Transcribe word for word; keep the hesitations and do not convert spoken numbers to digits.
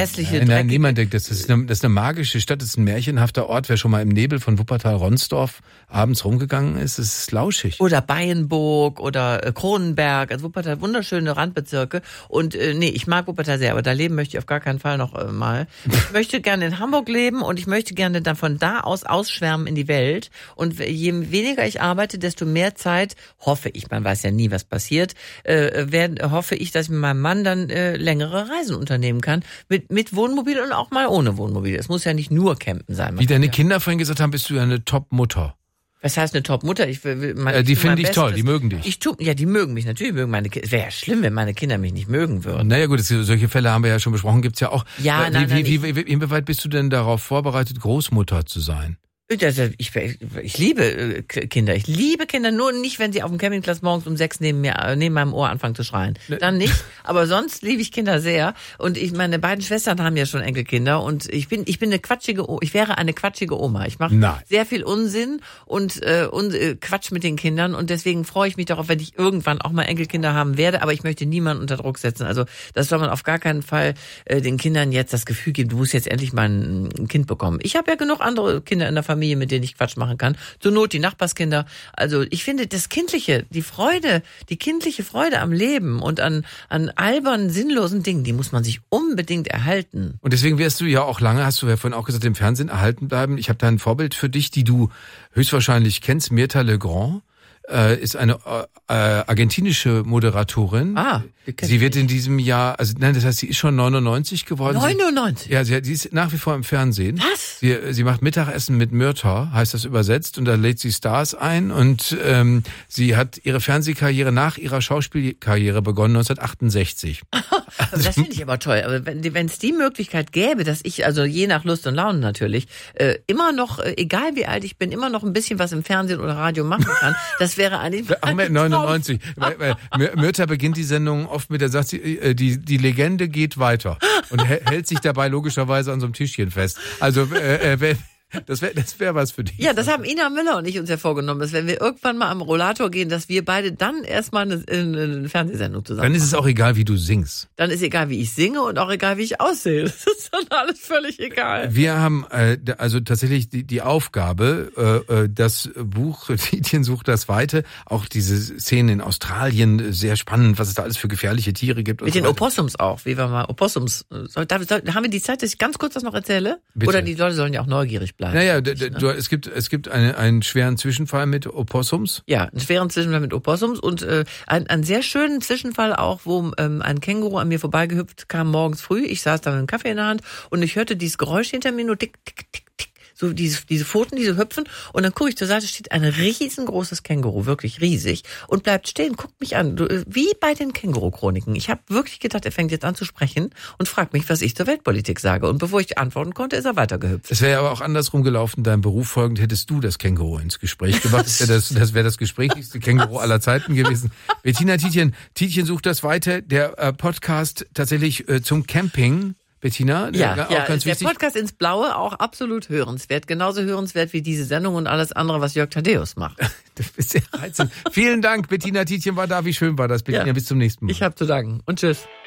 hässliche, Nein, nein, dreckige... niemand denkt, das ist, eine, das ist eine magische Stadt, das ist ein märchenhafter Ort. Wer schon mal im Nebel von Wuppertal-Ronsdorf abends rumgegangen ist, ist es lauschig. Oder Bayenburg oder äh, Kronenberg, also Wuppertal, wunderschöne Randbezirke. Und äh, nee, ich mag Wuppertal sehr, aber da leben möchte ich auf gar keinen Fall noch äh, mal. Ich möchte gerne in Hamburg leben und ich möchte gerne dann von da aus ausschwärmen in die Welt. Und je weniger ich arbeite, desto mehr Zeit, hoffe ich, man weiß ja nie, was passiert, äh, werden, hoffe ich, dass ich mit meinem Mann dann äh, längere Reisen unternehmen kann. Mit, mit Wohnmobil und auch mal ohne Wohnmobil. Es muss ja nicht nur campen sein. Wie deine ja. Kinder vorhin gesagt haben, bist du ja eine Top-Mutter. Was heißt eine Top-Mutter? Ich will, will mein, äh, die ich finden dich Bestes. toll, die mögen dich. Ich tu, ja, die mögen mich, natürlich mögen meine Kinder. Es wäre ja schlimm, wenn meine Kinder mich nicht mögen würden. Naja gut, das, solche Fälle haben wir ja schon besprochen, gibt's ja auch. Ja, wie, nein, nein, wie, wie, wie, inwieweit bist du denn darauf vorbereitet, Großmutter zu sein? Ich, ich liebe Kinder, ich liebe Kinder, nur nicht, wenn sie auf dem Campingplatz morgens um sechs neben mir, neben meinem Ohr anfangen zu schreien. Dann nicht, aber sonst liebe ich Kinder sehr. Und ich, meine beiden Schwestern haben ja schon Enkelkinder und ich bin, ich bin eine quatschige, ich wäre eine quatschige Oma. Ich mache sehr viel Unsinn und, äh, und äh, Quatsch mit den Kindern und deswegen freue ich mich darauf, wenn ich irgendwann auch mal Enkelkinder haben werde, aber ich möchte niemanden unter Druck setzen. Also das soll man auf gar keinen Fall äh, den Kindern jetzt das Gefühl geben, du musst jetzt endlich mal ein, ein Kind bekommen. Ich habe ja genug andere Kinder in der Familie, mit denen ich Quatsch machen kann. Zur Not die Nachbarskinder. Also ich finde das Kindliche, die Freude, die kindliche Freude am Leben und an, an albernen, sinnlosen Dingen, die muss man sich unbedingt erhalten. Und deswegen wirst du ja auch lange, hast du ja vorhin auch gesagt, im Fernsehen erhalten bleiben. Ich habe da ein Vorbild für dich, die du höchstwahrscheinlich kennst, Mirta Legrand. Äh, ist eine äh, argentinische Moderatorin. Ah, sie wird in diesem Jahr, also nein, das heißt, sie ist schon neunundneunzig geworden. neunundneunzig? Sie, ja, sie, sie ist nach wie vor im Fernsehen. Was? Sie, sie macht Mittagessen mit Mirta, heißt das übersetzt, und da lädt sie Stars ein und ähm, sie hat ihre Fernsehkarriere nach ihrer Schauspielkarriere begonnen neunzehnhundertachtundsechzig. Also das finde ich aber toll. Aber wenn es die Möglichkeit gäbe, dass ich, also je nach Lust und Laune natürlich, äh, immer noch, äh, egal wie alt ich bin, immer noch ein bisschen was im Fernsehen oder Radio machen kann, das wäre eigentlich... Ahmed neunundneunzig. Weil, weil Mirta beginnt die Sendung oft mit, der sagt sie, die, die Legende geht weiter und hält sich dabei logischerweise an so einem Tischchen fest. Also äh, wenn... Das wäre das wär was für dich. Ja, das haben Ina Müller und ich uns ja vorgenommen, dass wenn wir irgendwann mal am Rollator gehen, dass wir beide dann erstmal eine, eine Fernsehsendung zusammen Dann ist es machen. auch egal, wie du singst. Dann ist egal, wie ich singe und auch egal, wie ich aussehe. Das ist dann alles völlig egal. Wir haben äh, also tatsächlich die, die Aufgabe, äh, das Buch Tietjen sucht das Weite, auch diese Szenen in Australien, sehr spannend, was es da alles für gefährliche Tiere gibt. Und Mit so den weiter. Opossums auch, wie wir mal Opossums. Soll, darf, soll, haben wir die Zeit, dass ich ganz kurz das noch erzähle? Bitte. Oder die Leute sollen ja auch neugierig bleiben. Naja, d- d- du, es gibt es gibt eine, einen schweren Zwischenfall mit Opossums. Ja, einen schweren Zwischenfall mit Opossums und äh, ein, einen sehr schönen Zwischenfall auch, wo ähm, ein Känguru an mir vorbeigehüpft kam morgens früh. Ich saß da mit einem Kaffee in der Hand und ich hörte dieses Geräusch hinter mir nur tick, tick, tick, tick. So diese, diese Pfoten, diese hüpfen und dann gucke ich zur Seite, steht ein riesengroßes Känguru, wirklich riesig und bleibt stehen, guckt mich an, wie bei den Känguru-Chroniken. Ich habe wirklich gedacht, er fängt jetzt an zu sprechen und fragt mich, was ich zur Weltpolitik sage. Und bevor ich antworten konnte, ist er weitergehüpft. Es wäre aber auch andersrum gelaufen, deinem Beruf folgend hättest du das Känguru ins Gespräch gebracht. Das wäre das, das, wär das gesprächigste Känguru aller Zeiten gewesen. Bettina Tietjen, Tietjen sucht das Weite, der äh, Podcast tatsächlich äh, zum Camping. Bettina, ja, auch ja, ganz der wichtig. Podcast ins Blaue auch absolut hörenswert. Genauso hörenswert wie diese Sendung und alles andere, was Jörg Thaddeus macht. Das ist sehr reizend. Vielen Dank, Bettina Tietjen war da. Wie schön war das, Bettina. Ja. Bis zum nächsten Mal. Ich habe zu danken und tschüss.